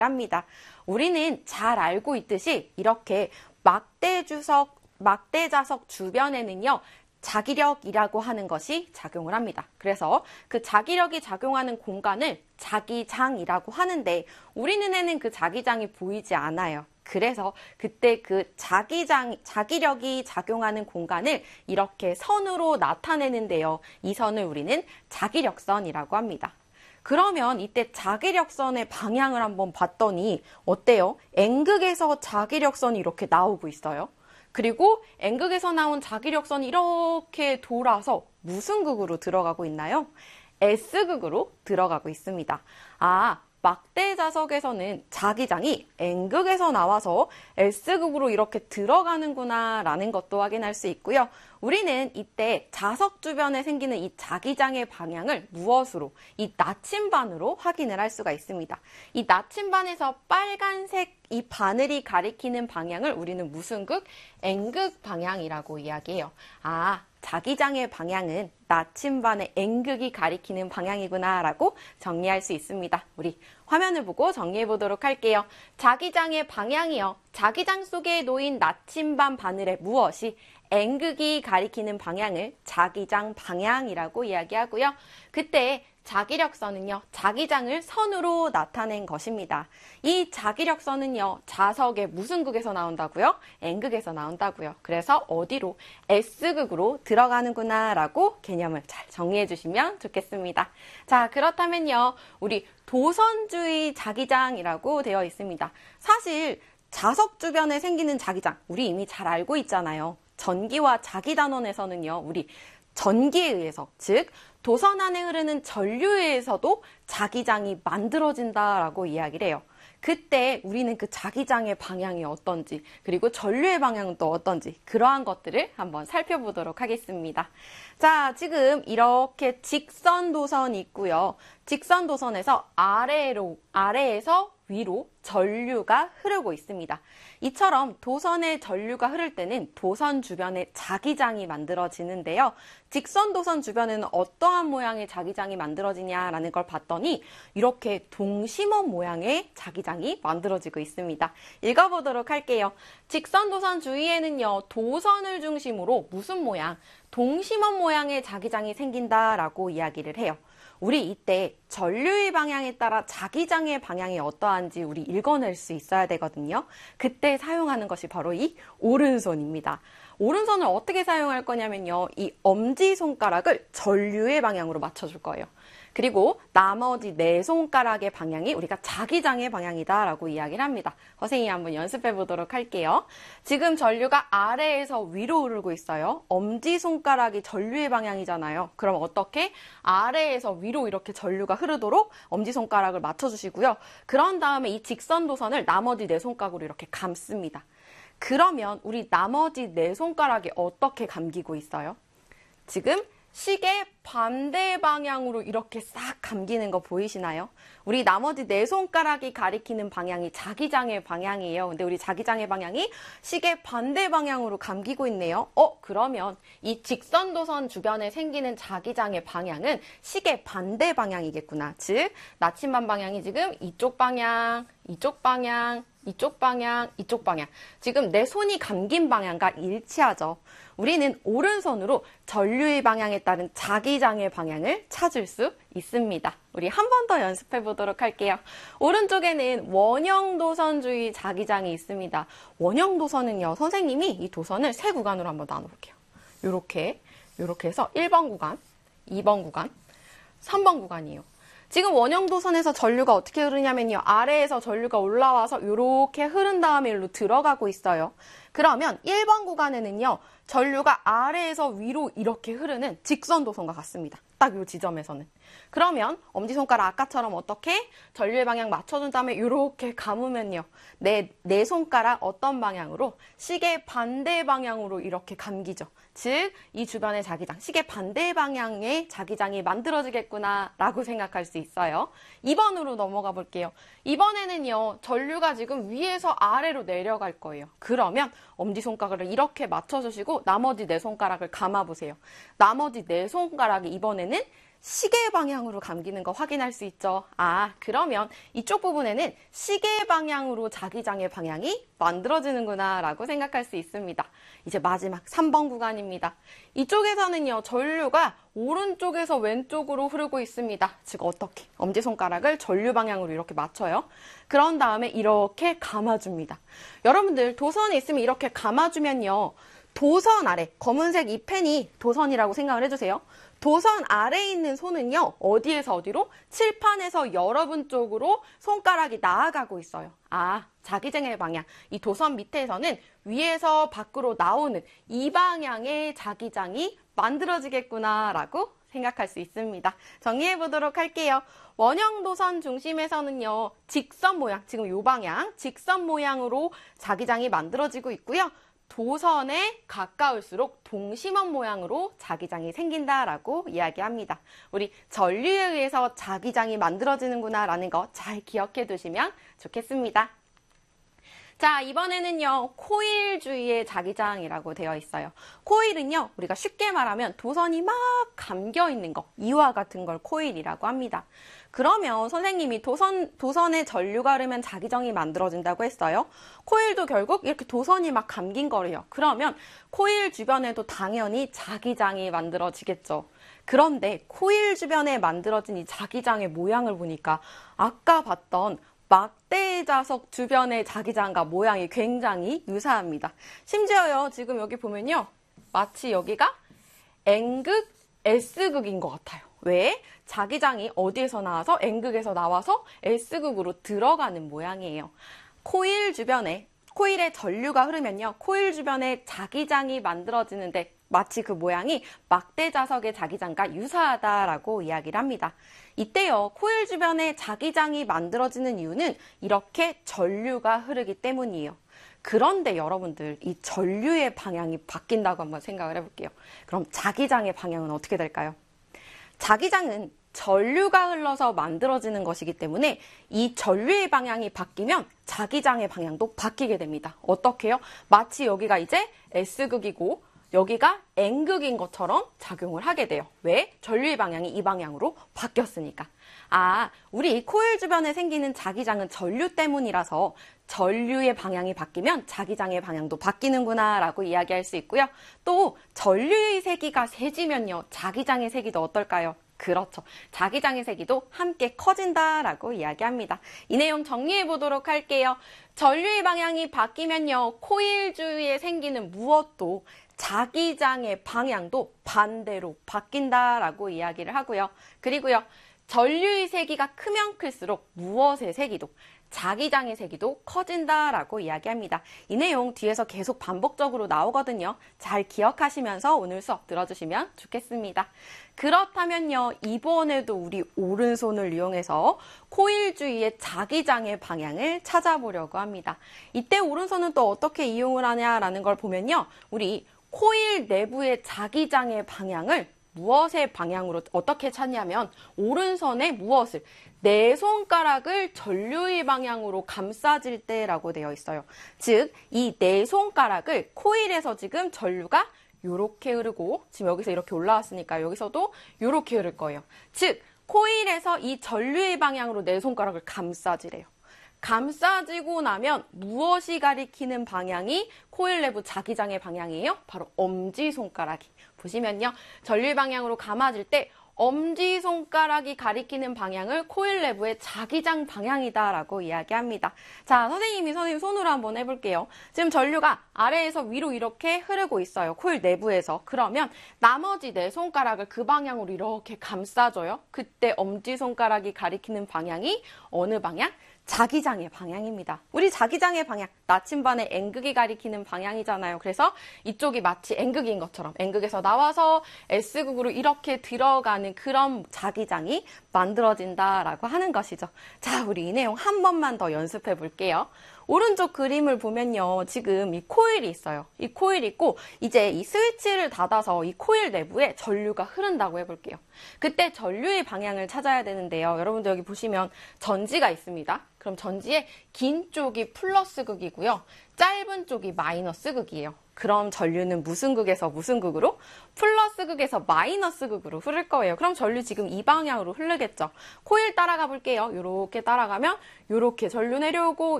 합니다. 우리는 잘 알고 있듯이 이렇게 막대자석 주변에는요, 자기력이라고 하는 것이 작용을 합니다. 그래서 그 자기력이 작용하는 공간을 자기장이라고 하는데 우리 눈에는 그 자기장이 보이지 않아요. 그래서 그때 그 자기력이 작용하는 공간을 이렇게 선으로 나타내는데요. 이 선을 우리는 자기력선이라고 합니다. 그러면 이때 자기력선의 방향을 한번 봤더니 어때요? N극에서 자기력선이 이렇게 나오고 있어요. 그리고 N극에서 나온 자기력선이 이렇게 돌아서 무슨 극으로 들어가고 있나요? S극으로 들어가고 있습니다. 막대자석에서는 자기장이 N극에서 나와서 S극으로 이렇게 들어가는구나 라는 것도 확인할 수 있고요. 우리는 이때 자석 주변에 생기는 이 자기장의 방향을 무엇으로? 이 나침반으로 확인을 할 수가 있습니다. 이 나침반에서 빨간색 이 바늘이 가리키는 방향을 우리는 무슨 극? N극 방향이라고 이야기해요. 자기장의 방향은 나침반의 N극이 가리키는 방향이구나 라고 정리할 수 있습니다. 우리 화면을 보고 정리해 보도록 할게요. 자기장의 방향이요. 자기장 속에 놓인 나침반 바늘의 무엇이 N극이 가리키는 방향을 자기장 방향이라고 이야기하고요. 그때 자기력선은요, 자기장을 선으로 나타낸 것입니다. 이 자기력선은요, 자석의 무슨 극에서 나온다고요? N극에서 나온다고요. 그래서 어디로? S극으로 들어가는구나 라고 개념을 잘 정리해 주시면 좋겠습니다. 자, 그렇다면요, 우리 도선주의 자기장이라고 되어 있습니다. 사실 자석 주변에 생기는 자기장, 우리 이미 잘 알고 있잖아요. 전기와 자기단원에서는요, 우리 전기에 의해서, 즉 도선 안에 흐르는 전류에 의해서도 자기장이 만들어진다라고 이야기를 해요. 그때 우리는 그 자기장의 방향이 어떤지, 그리고 전류의 방향은 또 어떤지, 그러한 것들을 한번 살펴보도록 하겠습니다. 자, 지금 이렇게 직선 도선이 있고요. 직선 도선에서 아래에서 위로 전류가 흐르고 있습니다. 이처럼 도선에 전류가 흐를 때는 도선 주변에 자기장이 만들어지는데요. 직선 도선 주변에는 어떠한 모양의 자기장이 만들어지냐라는 걸 봤더니 이렇게 동심원 모양의 자기장이 만들어지고 있습니다. 읽어보도록 할게요. 직선 도선 주위에는요, 도선을 중심으로 무슨 모양? 동심원 모양의 자기장이 생긴다라고 이야기를 해요. 우리 이때 전류의 방향에 따라 자기장의 방향이 어떠한지 우리 읽어낼 수 있어야 되거든요. 그때 사용하는 것이 바로 이 오른손입니다. 오른손을 어떻게 사용할 거냐면요. 이 엄지손가락을 전류의 방향으로 맞춰줄 거예요. 그리고 나머지 네 손가락의 방향이 우리가 자기장의 방향이다 라고 이야기를 합니다. 선생님이 한번 연습해 보도록 할게요. 지금 전류가 아래에서 위로 흐르고 있어요. 엄지손가락이 전류의 방향이잖아요. 그럼 어떻게? 아래에서 위로 이렇게 전류가 흐르도록 엄지손가락을 맞춰주시고요. 그런 다음에 이 직선 도선을 나머지 네 손가락으로 이렇게 감습니다. 그러면 우리 나머지 네 손가락이 어떻게 감기고 있어요? 지금 시계 반대 방향으로 이렇게 싹 감기는 거 보이시나요? 우리 나머지 네 손가락이 가리키는 방향이 자기장의 방향이에요. 근데 우리 자기장의 방향이 시계 반대 방향으로 감기고 있네요. 그러면 이 직선도선 주변에 생기는 자기장의 방향은 시계 반대 방향이겠구나. 즉, 나침반 방향이 지금 이쪽 방향, 이쪽 방향, 이쪽 방향, 이쪽 방향. 지금 내 손이 감긴 방향과 일치하죠. 우리는 오른손으로 전류의 방향에 따른 자기장의 방향을 찾을 수 있습니다. 우리 한 번 더 연습해 보도록 할게요. 오른쪽에는 원형도선주의 자기장이 있습니다. 원형도선은요, 선생님이 이 도선을 세 구간으로 한번 나눠볼게요. 요렇게 해서 1번 구간, 2번 구간, 3번 구간이에요. 지금 원형도선에서 전류가 어떻게 흐르냐면요. 아래에서 전류가 올라와서 이렇게 흐른 다음에 일로 들어가고 있어요. 그러면 1번 구간에는요. 전류가 아래에서 위로 이렇게 흐르는 직선도선과 같습니다. 딱 이 지점에서는. 그러면 엄지손가락 아까처럼 어떻게? 전류의 방향 맞춰준 다음에 이렇게 감으면요. 내 손가락 어떤 방향으로? 시계 반대 방향으로 이렇게 감기죠. 즉, 이 주변의 자기장, 시계 반대 방향의 자기장이 만들어지겠구나 라고 생각할 수 있어요. 2번으로 넘어가 볼게요. 이번에는요, 전류가 지금 위에서 아래로 내려갈 거예요. 그러면 엄지손가락을 이렇게 맞춰주시고 나머지 네 손가락을 감아보세요. 나머지 네 손가락이 이번에는 시계 방향으로 감기는 거 확인할 수 있죠. 그러면 이쪽 부분에는 시계 방향으로 자기장의 방향이 만들어지는구나 라고 생각할 수 있습니다. 이제 마지막 3번 구간입니다. 이쪽에서는요, 전류가 오른쪽에서 왼쪽으로 흐르고 있습니다. 즉 어떻게? 엄지손가락을 전류 방향으로 이렇게 맞춰요. 그런 다음에 이렇게 감아줍니다. 여러분들 도선에 있으면 이렇게 감아주면요, 도선 아래, 검은색 이 펜이 도선이라고 생각을 해주세요. 도선 아래에 있는 손은요, 어디에서 어디로? 칠판에서 여러분 쪽으로 손가락이 나아가고 있어요. 자기장의 방향. 이 도선 밑에서는 위에서 밖으로 나오는 이 방향의 자기장이 만들어지겠구나라고 생각할 수 있습니다. 정리해 보도록 할게요. 원형 도선 중심에서는요, 직선 모양, 지금 이 방향, 직선 모양으로 자기장이 만들어지고 있고요. 도선에 가까울수록 동심원 모양으로 자기장이 생긴다라고 이야기합니다. 우리 전류에 의해서 자기장이 만들어지는구나 라는 거 잘 기억해 두시면 좋겠습니다. 자, 이번에는요, 코일 주위의 자기장이라고 되어 있어요. 코일은요, 우리가 쉽게 말하면 도선이 막 감겨 있는 거, 이와 같은 걸 코일이라고 합니다. 그러면 선생님이 도선에 전류가 흐르면 자기장이 만들어진다고 했어요. 코일도 결국 이렇게 도선이 막 감긴 거래요. 그러면 코일 주변에도 당연히 자기장이 만들어지겠죠. 그런데 코일 주변에 만들어진 이 자기장의 모양을 보니까 아까 봤던 막대 자석 주변의 자기장과 모양이 굉장히 유사합니다. 심지어요, 지금 여기 보면요, 마치 여기가 N극, S극인 것 같아요. 왜? 자기장이 어디에서 나와서? N극에서 나와서 S극으로 들어가는 모양이에요. 코일 주변에, 코일에 전류가 흐르면요, 코일 주변에 자기장이 만들어지는데 마치 그 모양이 막대 자석의 자기장과 유사하다라고 이야기를 합니다. 이때요, 코일 주변에 자기장이 만들어지는 이유는 이렇게 전류가 흐르기 때문이에요. 그런데 여러분들, 이 전류의 방향이 바뀐다고 한번 생각을 해볼게요. 그럼 자기장의 방향은 어떻게 될까요? 자기장은 전류가 흘러서 만들어지는 것이기 때문에 이 전류의 방향이 바뀌면 자기장의 방향도 바뀌게 됩니다. 어떻게요? 마치 여기가 이제 S극이고 여기가 N극인 것처럼 작용을 하게 돼요. 왜? 전류의 방향이 이 방향으로 바뀌었으니까. 우리 코일 주변에 생기는 자기장은 전류 때문이라서 전류의 방향이 바뀌면 자기장의 방향도 바뀌는구나 라고 이야기할 수 있고요. 또 전류의 세기가 세지면요, 자기장의 세기도 어떨까요? 그렇죠. 자기장의 세기도 함께 커진다라고 이야기합니다. 이 내용 정리해 보도록 할게요. 전류의 방향이 바뀌면요, 코일 주위에 생기는 무엇도 자기장의 방향도 반대로 바뀐다라고 이야기를 하고요. 그리고요, 전류의 세기가 크면 클수록 무엇의 세기도, 자기장의 세기도 커진다라고 이야기합니다. 이 내용 뒤에서 계속 반복적으로 나오거든요. 잘 기억하시면서 오늘 수업 들어주시면 좋겠습니다. 그렇다면요, 이번에도 우리 오른손을 이용해서 코일 주위의 자기장의 방향을 찾아보려고 합니다. 이때 오른손은 또 어떻게 이용을 하냐라는 걸 보면요, 우리 코일 내부의 자기장의 방향을 무엇의 방향으로 어떻게 찾냐면 오른손에 무엇을? 네 손가락을 전류의 방향으로 감싸질 때라고 되어 있어요. 즉, 이 네 손가락을 코일에서 지금 전류가 요렇게 흐르고 지금 여기서 이렇게 올라왔으니까 여기서도 요렇게 흐를 거예요. 즉, 코일에서 이 전류의 방향으로 네 손가락을 감싸지래요. 감싸지고 나면 무엇이 가리키는 방향이 코일 내부 자기장의 방향이에요? 바로 엄지손가락이. 보시면요, 전류 방향으로 감아질 때 엄지손가락이 가리키는 방향을 코일 내부의 자기장 방향이다라고 이야기합니다. 자, 선생님 손으로 한번 해볼게요. 지금 전류가 아래에서 위로 이렇게 흐르고 있어요. 코일 내부에서. 그러면 나머지 네 손가락을 그 방향으로 이렇게 감싸줘요. 그때 엄지손가락이 가리키는 방향이 어느 방향? 자기장의 방향입니다. 우리 자기장의 방향, 나침반의 N극이 가리키는 방향이잖아요. 그래서 이쪽이 마치 N극인 것처럼 N극에서 나와서 S극으로 이렇게 들어가는 그런 자기장이 만들어진다라고 하는 것이죠. 자, 우리 이 내용 한 번만 더 연습해 볼게요. 오른쪽 그림을 보면요. 지금 이 코일이 있어요. 이 코일이 있고 이제 이 스위치를 닫아서 이 코일 내부에 전류가 흐른다고 해볼게요. 그때 전류의 방향을 찾아야 되는데요. 여러분들 여기 보시면 전지가 있습니다. 그럼 전지의 긴 쪽이 플러스 극이고요. 짧은 쪽이 마이너스 극이에요. 그럼 전류는 무슨 극에서 무슨 극으로? 플러스 극에서 마이너스 극으로 흐를 거예요. 그럼 전류 지금 이 방향으로 흐르겠죠. 코일 따라가 볼게요. 이렇게 따라가면 이렇게 전류 내려오고